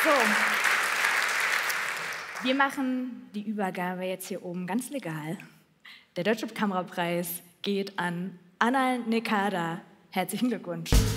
So, wir machen die Übergabe jetzt hier oben ganz legal. Der Deutsche Kamerapreis geht an Anal Nekada. Herzlichen Glückwunsch.